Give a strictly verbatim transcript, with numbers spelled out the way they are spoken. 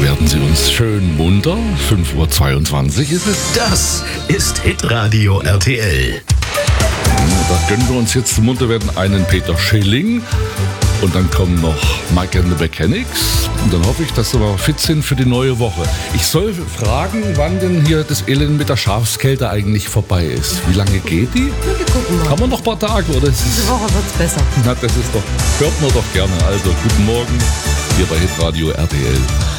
werden Sie uns schön munter. fünf Uhr zweiundzwanzig ist es. Das ist Hitradio R T L. Da gönnen wir uns jetzt munter werden einen Peter Schilling. Und dann kommen noch Mike and the Mechanics. Und dann hoffe ich, dass wir fit sind für die neue Woche. Ich soll fragen, wann denn hier das Elend mit der Schafskälte eigentlich vorbei ist. Wie lange geht die? Ja, wir gucken mal. Haben wir noch ein paar Tage? Oder ist es Diese Woche wird's besser. Na, das ist doch, hört man doch gerne. Also, guten Morgen hier bei Hitradio R T L.